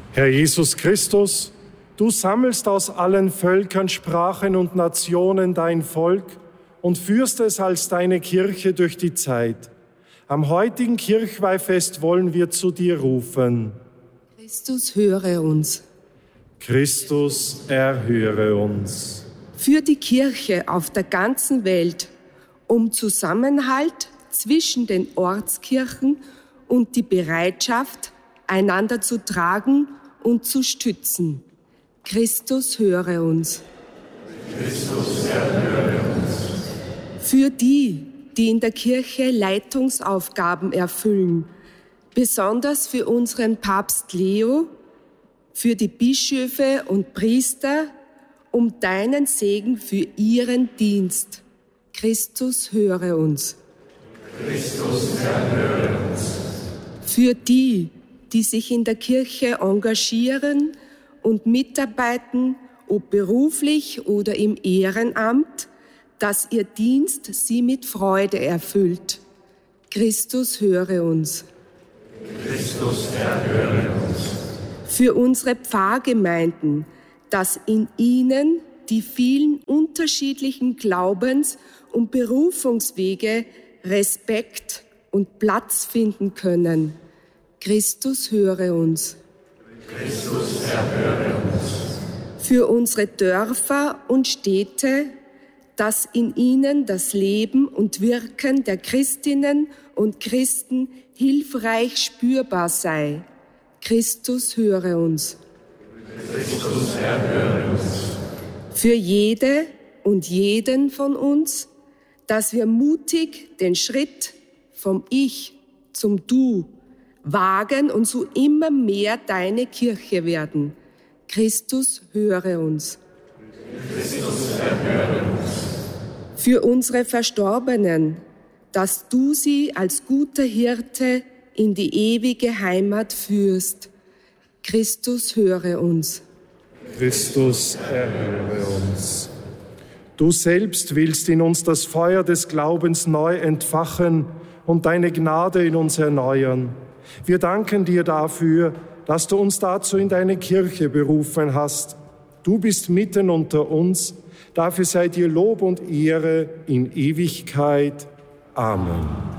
Herr Jesus Christus, du sammelst aus allen Völkern, Sprachen und Nationen dein Volk und führst es als deine Kirche durch die Zeit. Am heutigen Kirchweihfest wollen wir zu dir rufen. Christus, höre uns. Christus, erhöre uns. Für die Kirche auf der ganzen Welt, um Zusammenhalt zwischen den Ortskirchen und die Bereitschaft, einander zu tragen und zu stützen. Christus, höre uns. Christus, erhöre uns. Für die, die in der Kirche Leitungsaufgaben erfüllen, besonders für unseren Papst Leo, für die Bischöfe und Priester, um deinen Segen für ihren Dienst. Christus, höre uns. Christus, erhöre uns. Für die, die sich in der Kirche engagieren und mitarbeiten, ob beruflich oder im Ehrenamt, dass ihr Dienst sie mit Freude erfüllt. Christus, höre uns. Christus, erhöre uns. Für unsere Pfarrgemeinden, dass in ihnen die vielen unterschiedlichen Glaubens- und Berufungswege Respekt und Platz finden können. Christus, höre uns. Christus, erhöre uns. Für unsere Dörfer und Städte, dass in ihnen das Leben und Wirken der Christinnen und Christen hilfreich spürbar sei. Christus, höre uns. Christus, erhöre uns. Für jede und jeden von uns, dass wir mutig den Schritt vom Ich zum Du wagen und so immer mehr deine Kirche werden. Christus, höre uns. Christus, erhöre uns. Für unsere Verstorbenen, dass du sie als guter Hirte in die ewige Heimat führst. Christus, höre uns. Christus, erhöre uns. Du selbst willst in uns das Feuer des Glaubens neu entfachen und deine Gnade in uns erneuern. Wir danken dir dafür, dass du uns dazu in deine Kirche berufen hast. Du bist mitten unter uns. Dafür sei dir Lob und Ehre in Ewigkeit. Amen.